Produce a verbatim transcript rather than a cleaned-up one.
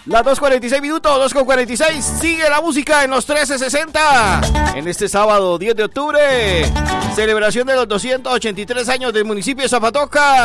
Las dos cuarenta y seis minutos, dos con cuarenta y seis. Sigue la música en los trece sesenta. En este sábado diez de octubre, celebración de los doscientos ochenta y tres años del municipio de Zapatoca.